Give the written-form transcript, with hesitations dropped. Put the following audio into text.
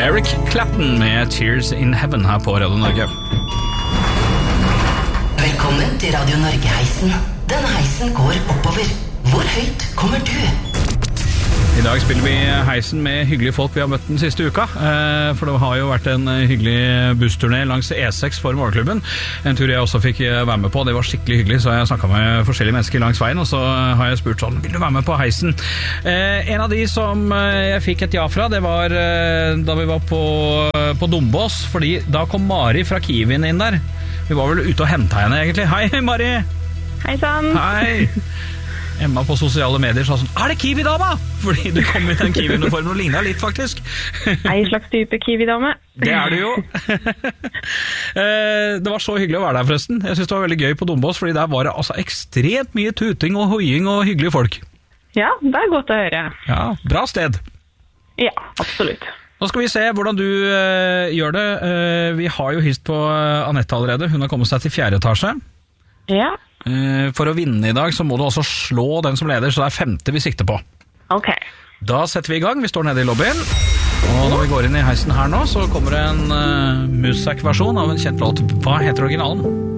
Eric Clapton med Tears in Heaven her på Radio Norge. Velkommen til Radio Norge-heisen. Denne heisen går oppover. Hvor høyt kommer du? I dag spiller vi heisen med hyggelige folk vi har møtt den siste uka. For det har jo vært en hyggelig bussturné langs E6 for Morgenklubben. En tur jeg også fikk være med på. Det var skikkelig hyggelig, så jeg snakket med forskjellige mennesker langs veien, og så har jeg spurt sånn, vil du være med på heisen? En av de som jeg fikk et ja fra, det var da vi var på Dombås, fordi da kom Mari fra Kiwien inn der. Vi var vel ute og hentet henne egentlig. Hei, Mari! Hei sann! Hei! Emma på sosiale medier sa sånn, det Kiwi-dama? Fordi du kom i den Kiwi-uniformen og lignet litt faktisk. En slags type Kiwi-dame. Det det jo. Det var så hyggelig å være der forresten. Jeg synes det var veldig gøy på Dombås, fordi der var det altså ekstremt mye tuting og hoiing og hyggelige folk. Ja, det godt å høre. Ja, bra sted. Ja, absolutt. Nå skal vi se hvordan du gjør det. Vi har jo hilst på Anette allerede. Hun har kommet seg til 4. etasje. Ja. For å vinne i dag så må du også slå den som leder, så det 5. vi sikter på. Ok. Da setter vi i gang. Vi står nede i lobbyen, og når vi går inn i heisen her nå, så kommer det en Musak-versjon av en kjent låt. Hva heter originalen?